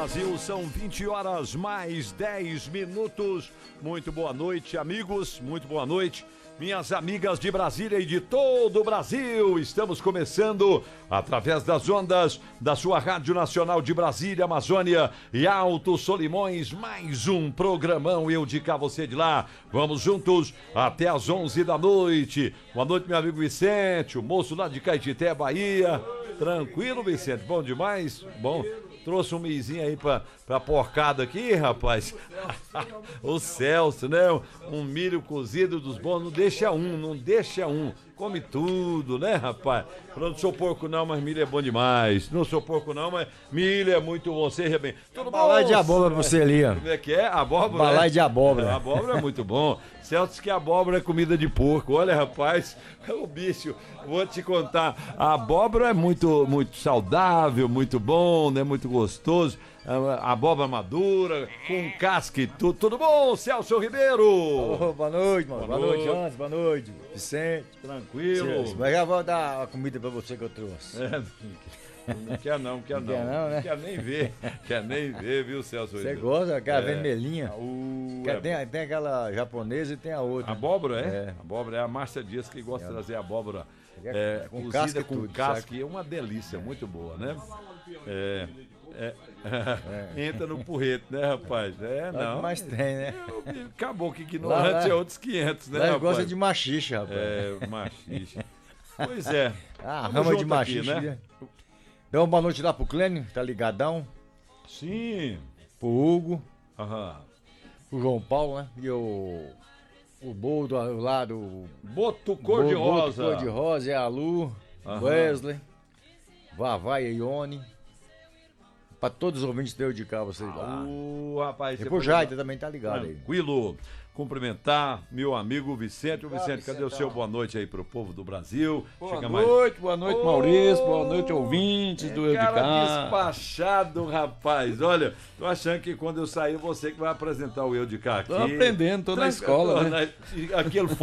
Brasil, são 20 horas mais 10 minutos. Muito boa noite, amigos, muito boa noite. Minhas amigas de Brasília e de todo o Brasil, estamos começando através das ondas da sua Rádio Nacional de Brasília, Amazônia e Alto Solimões, mais um programão Eu de Cá, Você de Lá. Vamos juntos até às 11 da noite. Boa noite, meu amigo Vicente, o moço lá de Caetité, Bahia. Tranquilo, Vicente? Bom demais? Bom. Trouxe um mizinho aí pra porcada aqui, rapaz. O Celso, né? Um milho cozido dos bons. Não deixa um. Come tudo, né, rapaz? Eu não sou porco não, mas milho é bom demais. Não sou porco não, mas milho é muito bom. Seja bem. Tudo bom? Balai de abóbora pra você ali, ó. Como é que é? Abóbora? Balai de abóbora. Abóbora é muito bom. Celso diz que abóbora é comida de porco. Olha, rapaz, o bicho, vou te contar. A abóbora é muito saudável, muito bom, né? Muito gostoso. Abóbora madura, com casca e tudo. Tudo bom, Celso Ribeiro? Oh, boa noite, mano. Boa noite, Hans. Boa noite, Vicente. Tranquilo. Mas já vou dar a comida pra você que eu trouxe. Não quer não. Né? Quer nem ver, viu, Celso? Você gosta daquela vermelhinha? Tem aquela japonesa e tem a outra. Abóbora, é? Abóbora é a Márcia Dias que gosta de trazer abóbora com cozida casca com tudo, casca. E é uma delícia, muito boa, né? Entra no porrete, né, rapaz? Não. Mas tem, né? Acabou que ignorante é outros 500, né, rapaz? rapaz? Gosta de machixa, rapaz. Machixa. Pois é. Rama de machixa, né? Então, boa noite lá pro Clênio, tá ligadão? Sim. Pro Hugo. Aham. O João Paulo, né? E o Boldo lá do... Boto Cor-de-Rosa. Boto Cor-de-Rosa, é a Lu, Wesley, Vavá e Ione. Pra todos os ouvintes de cá, vocês lá. Rapaz. E pro Jaita também tá ligado aí. Tranquilo. Cumprimentar meu amigo Vicente. Ô, Vicente, cadê o seu boa noite aí pro povo do Brasil? Boa noite, Maurício. Boa noite, ouvintes do Eu de Cá. Despachado, rapaz. Olha, tô achando que quando eu sair, você que vai apresentar o Eu de Cá aqui. Tô aprendendo, tô na escola, né? Aquele